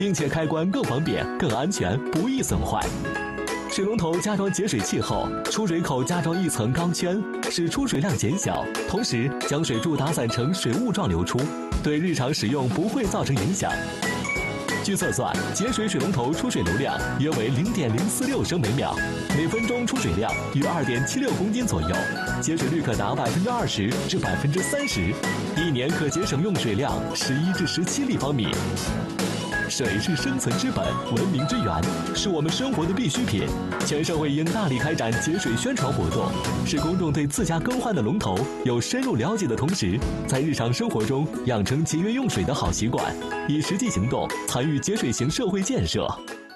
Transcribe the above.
并且开关更方便、更安全，不易损坏。水龙头加装节水器后，出水口加装一层钢圈，使出水量减小，同时将水柱打散成水雾状流出，对日常使用不会造成影响。据测算，节水水龙头出水流量约为0.046升每秒，每分钟出水量约2.76公斤左右，节水率可达20%至30%，一年可节省用水量11至17立方米。水是生存之本，文明之源，是我们生活的必需品。全社会应大力开展节水宣传活动，使公众对自家更换的龙头有深入了解的同时，在日常生活中养成节约用水的好习惯，以实际行动参与节水型社会建设。